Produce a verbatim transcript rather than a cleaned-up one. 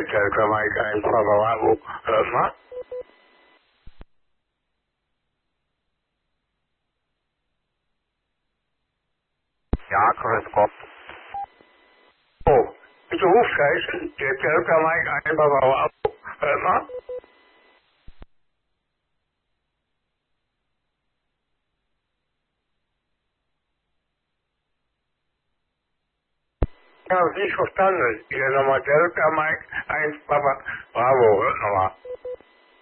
Delta Mike eins Papa Bravo. Hört mal. Ja, grüß Gott. Oh, bitte Rufzeichen. Der Delta Mike eins Papa Bravo. Hört mal. Ich habe es nicht verstanden. Hier nochmal Delta Mike eins Papa Bravo. Hört nochmal.